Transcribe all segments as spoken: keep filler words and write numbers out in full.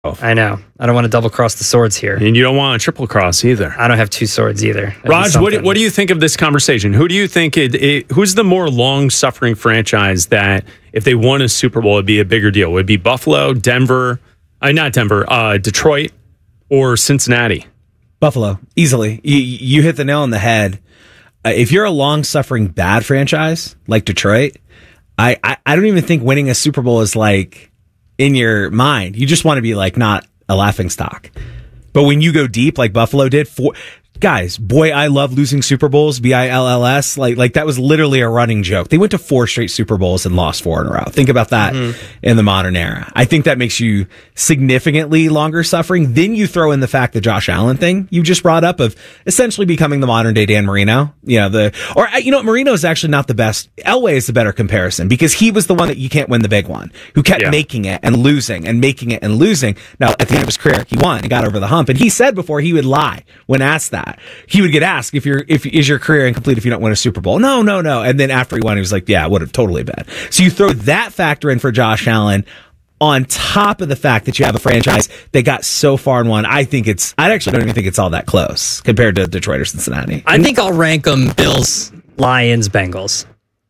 I know. I don't want to double cross the swords here. And you don't want a triple cross either. I don't have two swords either. That'd Raj, what, what do you think of this conversation? Who do you think, it, it, who's the more long-suffering franchise that if they won a Super Bowl, it'd be a bigger deal? Would it be Buffalo, Denver, uh, not Denver, uh, Detroit, or Cincinnati? Buffalo, easily. You, you hit the nail on the head. Uh, if you're a long-suffering bad franchise like Detroit, I, I, I don't even think winning a Super Bowl is like in your mind. You just want to be like not a laughing stock. But when you go deep like Buffalo did, for guys, boy, I love losing Super Bowls, B I L L S. Like, like that was literally a running joke. They went to four straight Super Bowls and lost four in a row. Think about that mm-hmm. in the modern era. I think that makes you significantly longer suffering. Then you throw in the fact the Josh Allen thing you just brought up of essentially becoming the modern day Dan Marino. You know, the, or, you know, Marino is actually not the best. Elway is the better comparison because he was the one that you can't win the big one, who kept yeah. making it and losing and making it and losing. Now, at the end of his career, he won and got over the hump. And he said before he would lie when asked that. He would get asked if you're if is your career incomplete if you don't win a Super Bowl. No, no, no. And then after he won, he was like, yeah, it would have totally been. So you throw that factor in for Josh Allen on top of the fact that you have a franchise that got so far and won. I think it's I actually don't even think it's all that close compared to Detroit or Cincinnati. I think I'll rank them Bills, Lions, Bengals.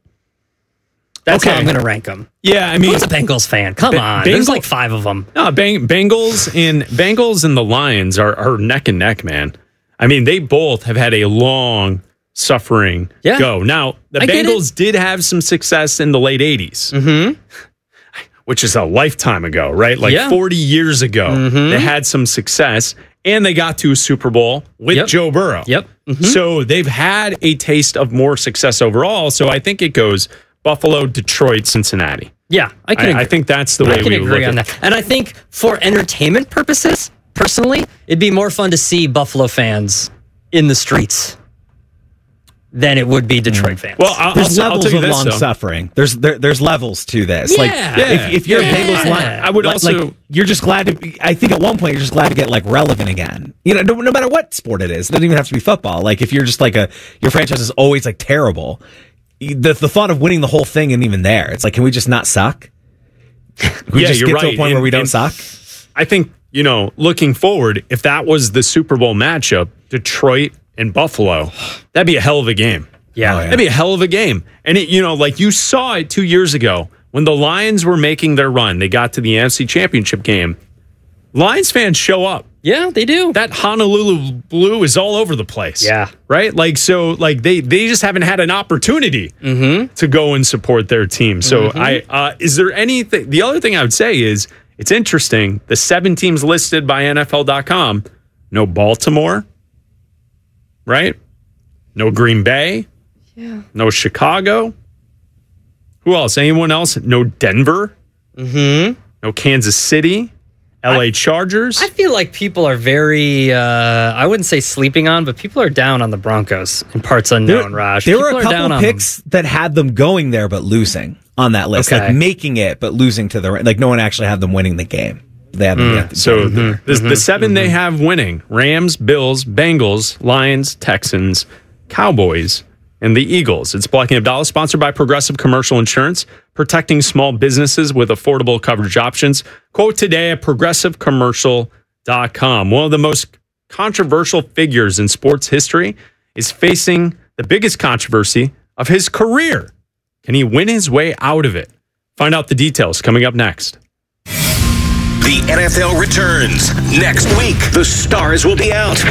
That's okay. How I'm going to rank them. Yeah, I mean, who's a Bengals fan? Come ba- on, Bengal- there's like five of them. No, Bang- Bengals and Bengals and the Lions are, are neck and neck, man. I mean, they both have had a long suffering yeah. go. Now, the I Bengals did have some success in the late eighties, mm-hmm. which is a lifetime ago, right? Like yeah. forty years ago, mm-hmm. they had some success, and they got to a Super Bowl with yep. Joe Burrow. Yep. Mm-hmm. So they've had a taste of more success overall. So I think it goes Buffalo, Detroit, Cincinnati. Yeah, I can. I, I think that's the way I can we agree look on at that. And I think for entertainment purposes, personally, it'd be more fun to see Buffalo fans in the streets than it would be Detroit fans. Well, I'll, there's I'll, levels I'll tell of you this, long though. suffering. There's there, there's levels to this. Yeah. Like yeah. if, if you're yeah. a Bengals line, I would like, also. Like, you're just glad to. Be, I think at one point you're just glad to get like relevant again. You know, no, no matter what sport it is, it doesn't even have to be football. Like if you're just like a your franchise is always like terrible. The the thought of winning the whole thing isn't even there. It's like, can we just not suck? Can we yeah, just you're get right. to a point and, where we don't and suck? I think, you know, looking forward, if that was the Super Bowl matchup, Detroit and Buffalo, that'd be a hell of a game. Yeah. Oh, yeah. That'd be a hell of a game. And, it, you know, like you saw it two years ago when the Lions were making their run. They got to the N F C Championship game. Lions fans show up. Yeah, they do. That Honolulu blue is all over the place. Yeah. Right? Like, so, like, they, they just haven't had an opportunity mm-hmm. to go and support their team. So, mm-hmm. I, uh, is there anything, the other thing I would say is, it's interesting, the seven teams listed by N F L dot com, no Baltimore, right? No Green Bay, yeah. no Chicago. Who else? Anyone else? No Denver, mm-hmm. no Kansas City. L A Chargers. I feel like people are very, uh, I wouldn't say sleeping on, but people are down on the Broncos in parts unknown, there, Raj. There people were a couple picks that had them going there but losing on that list. Okay. Like making it but losing to the, like no one actually had them winning the game. They haven't mm. yet. The so game. the, the, mm-hmm. the seven mm-hmm. they have winning, Rams, Bills, Bengals, Lions, Texans, Cowboys, and the Eagles. It's Blocking of Dollars, sponsored by Progressive Commercial Insurance, protecting small businesses with affordable coverage options. Quote today at progressive commercial dot com. One of the most controversial figures in sports history is facing the biggest controversy of his career. Can he win his way out of it? Find out the details coming up next. The N F L returns next week. The stars will be out.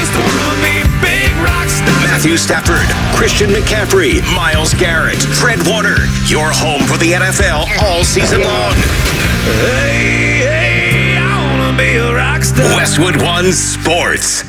Matthew Stafford, Christian McCaffrey, Myles Garrett, Fred Warner. Your home for the N F L all season long. Hey, hey, I wanna be a rock star. Westwood One Sports.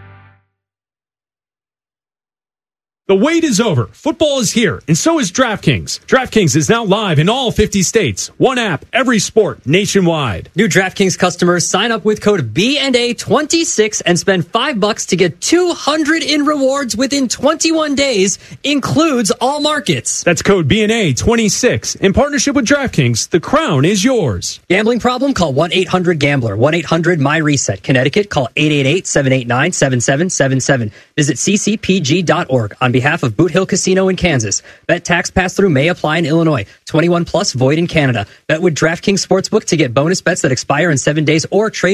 The wait is over. Football is here, and so is DraftKings. DraftKings is now live in all fifty states. One app, every sport, nationwide. New DraftKings customers sign up with code B N A twenty-six and spend five bucks to get two hundred in rewards within twenty-one days. Includes all markets. That's code B N A twenty-six. In partnership with DraftKings, the crown is yours. Gambling problem? Call one eight hundred gambler. one eight hundred my reset. Connecticut, call eight eight eight, seven eight nine, seven seven seven seven. Visit c c p g dot org. On behalf of Boot Hill Casino in Kansas. Bet tax pass-through may apply in Illinois. twenty-one plus void in Canada. Bet with DraftKings Sportsbook to get bonus bets that expire in seven days or trade